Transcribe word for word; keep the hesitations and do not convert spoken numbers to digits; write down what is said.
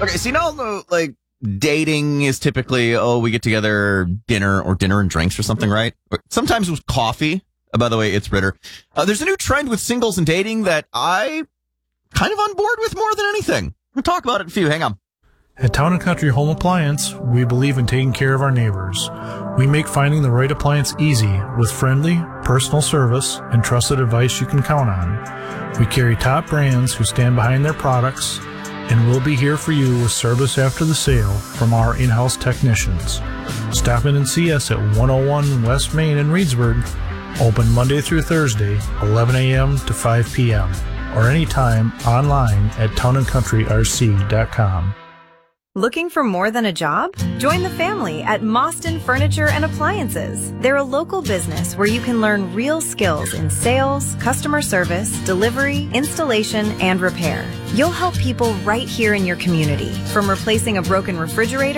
Okay, so you know, the, like, dating is typically, oh, we get together dinner or dinner and drinks or something, right? Sometimes with coffee. Uh, by the way, it's Ritter. Uh, there's a new trend with singles and dating that I kind of on board with more than anything. We'll talk about it in a few. Hang on. At Town and Country Home Appliance, we believe in taking care of our neighbors. We make finding the right appliance easy with friendly, personal service and trusted advice you can count on. We carry top brands who stand behind their products, and we'll be here for you with service after the sale from our in-house technicians. Stop in and see us at one oh one West Main in Reedsburg, open Monday through Thursday, eleven a.m. to five p.m., or anytime online at town and country r c dot com. Looking for more than a job? Join the family at Mostyn Furniture and Appliances. They're a local business where you can learn real skills in sales, customer service, delivery, installation, and repair. You'll help people right here in your community, from replacing a broken refrigerator